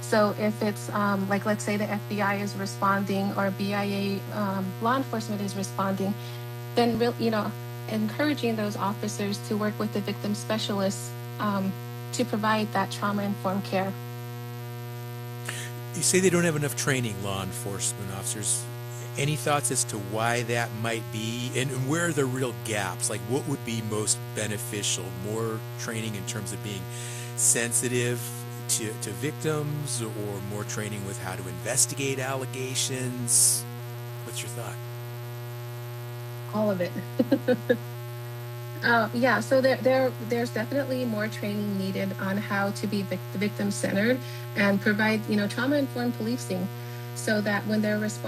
So if it's like, let's say the FBI is responding or BIA law enforcement is responding, then encouraging those officers to work with the victim specialists to provide that trauma-informed care. You say they don't have enough training, law enforcement officers. Any thoughts as to why that might be, and where are the real gaps? Like, what would be most beneficial? More training in terms of being sensitive to victims, or more training with how to investigate allegations? What's your thought? All of it. Yeah, so there's definitely more training needed on how to be victim centered and provide trauma informed policing, so that when they're responding